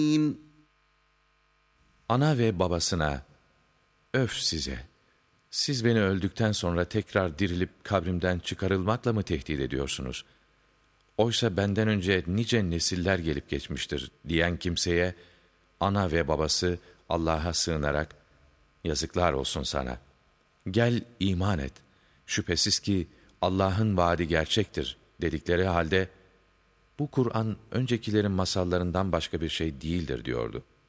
Ana ve babasına, öf size! Siz beni öldükten sonra tekrar dirilip kabrimden çıkarılmakla mı tehdit ediyorsunuz? Oysa benden önce nice nesiller gelip geçmiştir diyen kimseye, ana ve babası Allah'a sığınarak, yazıklar olsun sana. Gel iman et. Şüphesiz ki Allah'ın vaadi gerçektir dedikleri halde, bu Kur'an öncekilerin masallarından başka bir şey değildir diyordu.